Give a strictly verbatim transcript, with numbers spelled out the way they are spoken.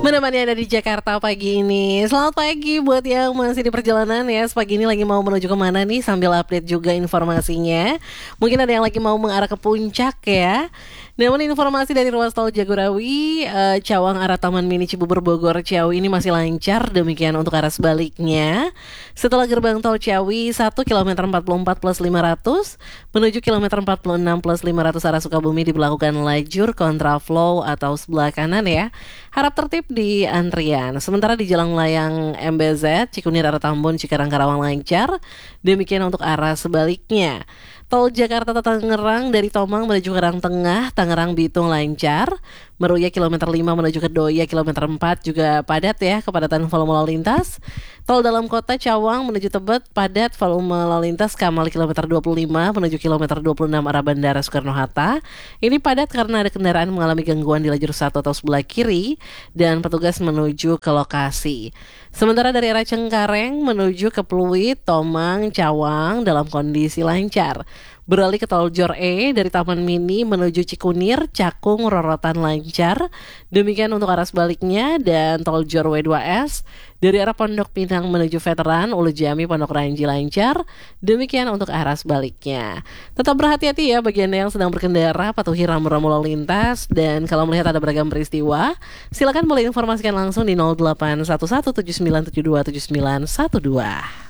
Menemani Anda di Jakarta pagi ini. Selamat pagi buat yang masih di perjalanan ya. Pagi ini lagi mau menuju kemana nih, sambil update juga informasinya. Mungkin ada yang lagi mau mengarah ke puncak ya. Namun informasi dari ruas tol Jagorawi, uh, Cawang arah Taman Mini Cibubur Bogor Ciawi ini masih lancar. Demikian untuk arah sebaliknya. Setelah gerbang tol Ciawi satu kilometer empat puluh empat plus lima ratus menuju kilometer empat puluh enam plus lima ratus arah Sukabumi diberlakukan lajur kontraflow atau sebelah kanan ya. Harap tertib di antrian. Sementara di Jalan Layang M B Z Cikunir arah Tambun Cikarang Karawang lancar. Demikian untuk arah sebaliknya. Tol Jakarta Tangerang dari Tomang menuju Karang Tengah, Tangerang Bitung lancar. Meruya kilometer lima menuju Kedoya kilometer empat juga padat ya, kepadatan volume lalu lintas. Tol dalam kota Cawang menuju Tebet padat volume lalu lintas Kamal kilometer dua puluh lima menuju kilometer dua puluh enam arah Bandara Soekarno-Hatta. Ini padat karena ada kendaraan mengalami gangguan di lajur satu atau sebelah kiri dan petugas menuju ke lokasi. Sementara dari arah Cengkareng menuju ke Pluit, Tomang, Cawang dalam kondisi lancar. Beralih ke tol Jor E dari Taman Mini menuju Cikunir, Cakung, Rorotan lancar. Demikian untuk arah sebaliknya. Dan tol Jor W dua S dari arah Pondok Pinang menuju Veteran, Ulu Jami, Pondok Ranji lancar. Demikian untuk arah sebaliknya. Tetap berhati-hati ya bagi Anda yang sedang berkendara, patuhi rambu-rambu lalu lintas. Dan kalau melihat ada beragam peristiwa, silakan boleh informasikan langsung di nol delapan satu satu tujuh sembilan tujuh dua tujuh sembilan satu dua.